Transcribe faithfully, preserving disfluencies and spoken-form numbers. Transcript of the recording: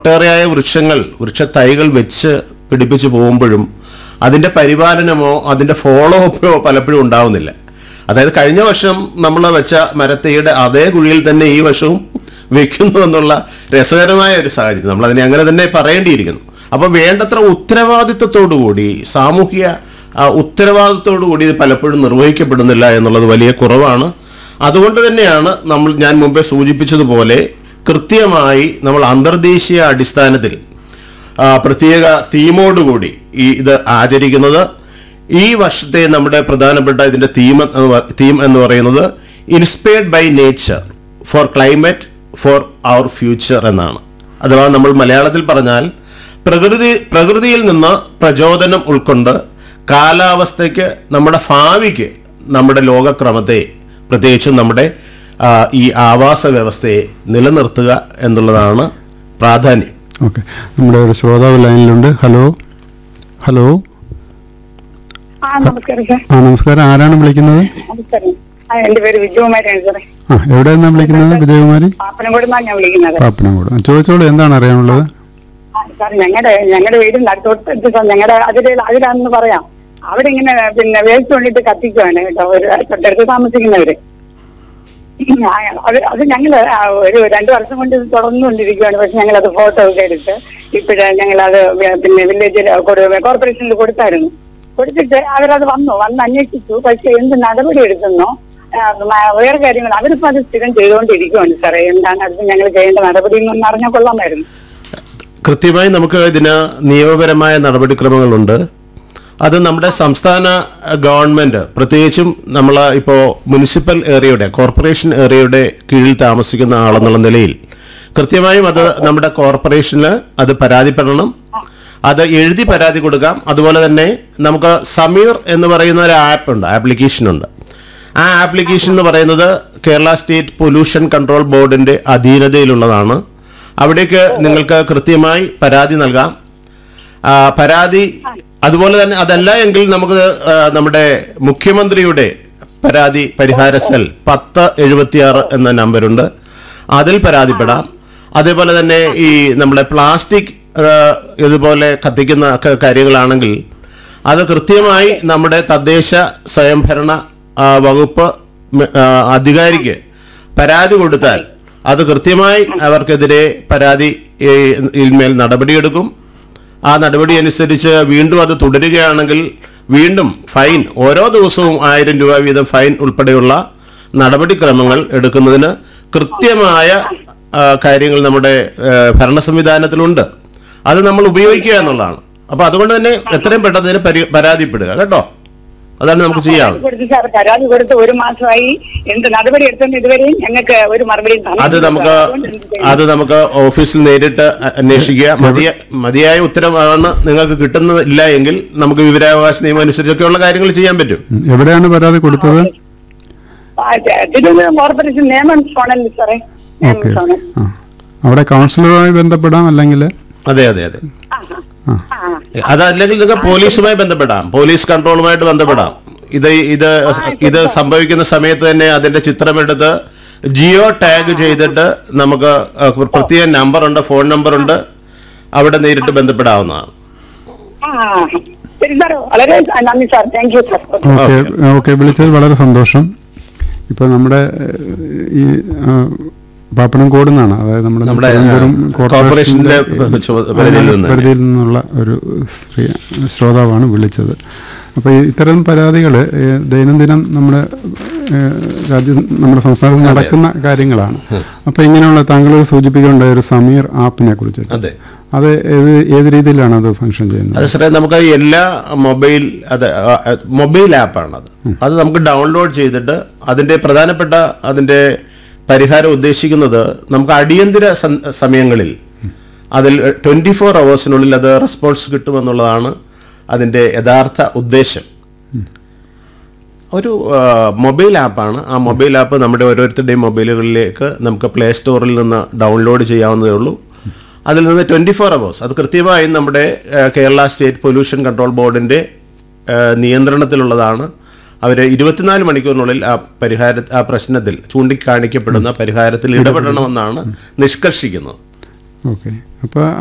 ഒട്ടേറെയായ വൃക്ഷങ്ങൾ വൃക്ഷത്തൈകൾ വെച്ച് പിടിപ്പിച്ചു പോകുമ്പോഴും അതിൻ്റെ പരിപാലനമോ അതിൻ്റെ ഫോളോ അപ്പോ പലപ്പോഴും ഉണ്ടാവുന്നില്ല. അതായത് കഴിഞ്ഞ വർഷം നമ്മൾ വെച്ച മരത്തൈയുടെ അതേ കുഴിയിൽ തന്നെ ഈ വർഷവും വെക്കുന്നു എന്നുള്ള രസകരമായ ഒരു സാഹചര്യം നമ്മളതിനെ അങ്ങനെ തന്നെ പറയേണ്ടിയിരിക്കുന്നു. അപ്പോൾ വേണ്ടത്ര ഉത്തരവാദിത്വത്തോടുകൂടി സാമൂഹിക ഉത്തരവാദിത്വത്തോടുകൂടി ഇത് പലപ്പോഴും നിർവഹിക്കപ്പെടുന്നില്ല എന്നുള്ളത് വലിയ കുറവാണ്. അതുകൊണ്ട് തന്നെയാണ് നമ്മൾ ഞാൻ മുമ്പേ സൂചിപ്പിച്ചതുപോലെ കൃത്യമായി നമ്മൾ അന്തർദേശീയ അടിസ്ഥാനത്തിൽ പ്രത്യേക തീമോടുകൂടി ഈ ഇത് ആചരിക്കുന്നത്. ഈ വർഷത്തെ നമ്മുടെ പ്രധാനപ്പെട്ട ഇതിൻ്റെ തീം തീം എന്ന് പറയുന്നത് inspired by nature four climate four our future എന്നാണ്. അഥവാ നമ്മൾ മലയാളത്തിൽ പറഞ്ഞാൽ പ്രകൃതി പ്രകൃതിയിൽ നിന്ന് പ്രചോദനം ഉൾക്കൊണ്ട് കാലാവസ്ഥയ്ക്ക് നമ്മുടെ ഭാവിക്ക് നമ്മുടെ ലോകക്രമത്തെ പ്രത്യേകിച്ചും നമ്മുടെ ഈ ആവാസ വ്യവസ്ഥയെ നിലനിർത്തുക എന്നുള്ളതാണ് പ്രാധാന്യം. ഓക്കെ, നമ്മുടെ ഒരു ശ്രോതാവ് ലൈനിലുണ്ട്. ഹലോ ഹലോ ആ നമസ്കാരം സാർ. ആ നമസ്കാരം, ആരാണ് വിളിക്കുന്നത്? നമസ്കാരം, എന്റെ പേര് വിജയകുമാരിയാണ് സാറേ. ആ എവിടെ നിന്നാണ് വിളിക്കുന്നത്? വിജയകുമാരി, പാപ്പനംകോടുന്നാണ് ഞാൻ വിളിക്കുന്നത്. പാപ്പനംകോട്. ചോദിച്ചോളൂ, എന്താണ് അറിയാനുള്ളത്? സാർ ഞങ്ങളുടെ ഞങ്ങളുടെ വീടിന്റെ തൊട്ടടുത്ത് സാർ ഞങ്ങളുടെ അതിൽ അതിലാണെന്ന് പറയാം. അവിടെ ഇങ്ങനെ പിന്നെ വേസ്റ്റ് കൊണ്ടിട്ട് കത്തിക്കുവാണ് കേട്ടോ, ഒരു തൊട്ടടുത്ത് താമസിക്കുന്നവര്. അത് അത് ഞങ്ങൾ ഒരു രണ്ടു വർഷം കൊണ്ട് ഇത് തുടർന്നുകൊണ്ടിരിക്കുകയാണ്. പക്ഷെ ഞങ്ങളത് ഫോട്ടോ ഒക്കെ എടുത്ത് ഇപ്പോഴേ ഞങ്ങളത് പിന്നെ വില്ലേജിൽ കോർപ്പറേഷനിൽ കൊടുത്തായിരുന്നു. കൊടുത്തിട്ട് അവരത് വന്നു വന്ന് അന്വേഷിച്ചു. പക്ഷെ എന്ത് നടപടി എടുക്കുന്നോ വേറെ കാര്യങ്ങൾ അവരിപ്പോ അത് സ്ഥിരം ചെയ്തുകൊണ്ടിരിക്കുകയാണ് സാറേ. എന്താണ് അടുത്ത് ഞങ്ങൾ ചെയ്യേണ്ട നടപടി എന്നൊന്ന് അറിഞ്ഞാൽ കൊള്ളാമായിരുന്നു. കൃത്യമായി നമുക്ക് ഇതിന് നിയമപരമായ നടപടിക്രമങ്ങളുണ്ട്. അത് നമ്മുടെ സംസ്ഥാന ഗവൺമെൻറ് പ്രത്യേകിച്ചും നമ്മൾ ഇപ്പോൾ മുനിസിപ്പൽ ഏരിയയുടെ കോർപ്പറേഷൻ ഏരിയയുടെ കീഴിൽ താമസിക്കുന്ന ആളെന്നുള്ള നിലയിൽ കൃത്യമായും അത് നമ്മുടെ കോർപ്പറേഷന് അത് പരാതിപ്പെടണം. അത് എഴുതി പരാതി കൊടുക്കാം. അതുപോലെ തന്നെ നമുക്ക് സമീർ എന്ന് പറയുന്ന ഒരു ആപ്പ് ഉണ്ട്, ആപ്ലിക്കേഷനുണ്ട്. ആ ആപ്ലിക്കേഷൻ എന്ന് പറയുന്നത് കേരള സ്റ്റേറ്റ് പൊല്യൂഷൻ കൺട്രോൾ ബോർഡിൻ്റെ അധീനതയിലുള്ളതാണ്. അവിടേക്ക് നിങ്ങൾക്ക് കൃത്യമായി പരാതി നൽകാം. പരാതി അതുപോലെ തന്നെ അതല്ല എങ്കിൽ നമുക്ക് നമ്മുടെ മുഖ്യമന്ത്രിയുടെ പരാതി പരിഹാര സെൽ പത്ത് എഴുപത്തിയാറ് എന്ന നമ്പറുണ്ട്, അതിൽ പരാതിപ്പെടാം. അതേപോലെ തന്നെ ഈ നമ്മുടെ പ്ലാസ്റ്റിക് ഇതുപോലെ കത്തിക്കുന്ന കാര്യങ്ങളാണെങ്കിൽ അത് കൃത്യമായി നമ്മുടെ തദ്ദേശ സ്വയംഭരണ വകുപ്പ് അധികാരിക്ക് പരാതി കൊടുത്താൽ അത് കൃത്യമായി അവർക്കെതിരെ പരാതി മേൽ നടപടിയെടുക്കും. ആ നടപടി അനുസരിച്ച് വീണ്ടും അത് തുടരുകയാണെങ്കിൽ വീണ്ടും ഫൈൻ, ഓരോ ദിവസവും ആയിരം രൂപ വീതം ഫൈൻ ഉൾപ്പെടെയുള്ള നടപടിക്രമങ്ങൾ എടുക്കുന്നതിന് കൃത്യമായ കാര്യങ്ങൾ നമ്മുടെ ഭരണ സംവിധാനത്തിലുണ്ട്. അത് നമ്മൾ ഉപയോഗിക്കുക എന്നുള്ളതാണ്. അപ്പൊ അതുകൊണ്ട് തന്നെ എത്രയും പെട്ടെന്ന് ഇതിന് പരാതിപ്പെടുക കേട്ടോ. അതാണ് നമുക്ക് ചെയ്യാം. പരാതി കൊടുത്ത് ഒരു മാസമായി എന്ത് നടപടി എടുത്തെന്ന് ഇതുവരെയും ഞങ്ങൾക്ക് ഒരു മറുപടി അത് നമുക്ക് അത് നമുക്ക് ഓഫീസിൽ നേരിട്ട് അന്വേഷിക്കുക. മതിയ മതിയായ ഉത്തരവാണ് നിങ്ങൾക്ക് കിട്ടുന്നില്ല എങ്കിൽ നമുക്ക് വിവരാവകാശ നിയമം അനുസരിച്ചൊക്കെയുള്ള കാര്യങ്ങൾ ചെയ്യാൻ പറ്റും. എവിടെയാണ് പരാതി കൊടുത്തത്? കോർപ്പറേഷൻ നിയമം സോണൽ സാറേ. അവിടെ കൗൺസിലറുമായി ബന്ധപ്പെടാം അല്ലെങ്കിൽ അതെ അതെ അതെ അതല്ലെങ്കിൽ നിങ്ങൾക്ക് പോലീസുമായി ബന്ധപ്പെടാം, പോലീസ് കൺട്രോളുമായിട്ട് ബന്ധപ്പെടാം. ഇത് ഇത് ഇത് സംഭവിക്കുന്ന സമയത്ത് തന്നെ അതിന്റെ ചിത്രമെടുത്ത് ജിയോ ടാഗ് ചെയ്തിട്ട് നമുക്ക് പ്രത്യേക നമ്പറുണ്ട്, ഫോൺ നമ്പറുണ്ട്, അവിടെ നേരിട്ട് ബന്ധപ്പെടാവുന്നതാണ്. ഓക്കെ, വിളിച്ചത് വളരെ സന്തോഷം. ഇപ്പൊ നമ്മുടെ ഈ പാപ്പനംകോട് നിന്നാണ്, അതായത് നമ്മുടെ കോർപ്പറേഷന്റെ പരിധിയിൽ നിന്നുള്ള ഒരു സ്ത്രീ ശ്രോതാവാണ് വിളിച്ചത്. അപ്പോൾ ഇത്തരം പരാതികൾ ദൈനംദിനം നമ്മുടെ രാജ്യം നമ്മുടെ സംസ്ഥാനത്ത് നടക്കുന്ന കാര്യങ്ങളാണ്. അപ്പോൾ ഇങ്ങനെയുള്ള താങ്കൾ സൂചിപ്പിക്കേണ്ട ഒരു സമീർ ആപ്പിനെ കുറിച്ച് അത് ഏത് ഏത് രീതിയിലാണ് അത് ഫംഗ്ഷൻ ചെയ്യുന്നത്? അത് സാറേ നമുക്ക് എല്ലാ മൊബൈൽ അത് മൊബൈൽ ആപ്പാണത്. അത് നമുക്ക് ഡൗൺലോഡ് ചെയ്തിട്ട് അതിൻ്റെ പ്രധാനപ്പെട്ട അതിൻ്റെ പരിഹാരം ഉദ്ദേശിക്കുന്നത് നമുക്ക് അടിയന്തര സമയങ്ങളിൽ അതിൽ ട്വൻറ്റി ഫോർ അവേഴ്സിനുള്ളിൽ അത് റെസ്പോൺസ് കിട്ടുമെന്നുള്ളതാണ് അതിൻ്റെ യഥാർത്ഥ ഉദ്ദേശം. ഒരു മൊബൈൽ ആപ്പാണ്. ആ മൊബൈൽ ആപ്പ് നമ്മുടെ ഓരോരുത്തരുടെയും മൊബൈലുകളിലേക്ക് നമുക്ക് പ്ലേ സ്റ്റോറിൽ നിന്ന് ഡൗൺലോഡ് ചെയ്യാവുന്നതേ ഉള്ളൂ. അതിൽ നിന്ന് ട്വൻറ്റി ഫോർ അവേഴ്സ് അത് കൃത്യമായും നമ്മുടെ കേരള സ്റ്റേറ്റ് പൊല്യൂഷൻ കൺട്രോൾ ബോർഡിൻ്റെ നിയന്ത്രണത്തിലുള്ളതാണ്. അവർ ഇരുപത്തിനാല് മണിക്കൂറിനുള്ളിൽ ആ പരിഹാര ആ പ്രശ്നത്തിൽ ചൂണ്ടിക്കാണിക്കപ്പെടുന്ന പരിഹാരത്തിൽ ഇടപെടണമെന്നാണ് നിഷ്കർഷിക്കുന്നത്. ഓക്കെ. അപ്പോൾ